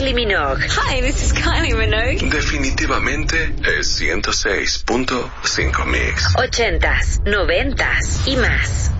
Kylie Minogue. Hi, this is Kylie Minogue. Definitivamente es 106.5 Mix. 80s, 90s y más.